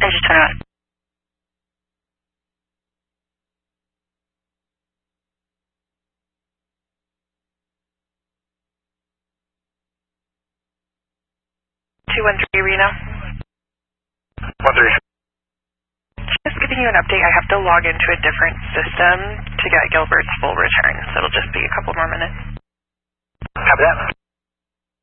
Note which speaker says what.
Speaker 1: Engine 21. Reno.
Speaker 2: 1-3.
Speaker 1: Just giving you an update. I have to log into a different system to get Gilbert's full return, so it'll just be a couple more minutes.
Speaker 2: Copy that.